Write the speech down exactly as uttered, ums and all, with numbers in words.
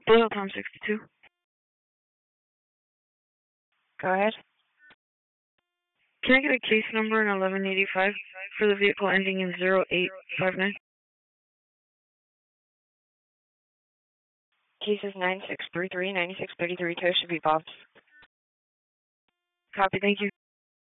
Blue Hill Tom sixty-two. Go ahead. Can I get a case number in eleven eighty-five for the vehicle ending in zero eight five nine? Cases nine six three three, nine six three three two should be Bob's. Copy, thank you.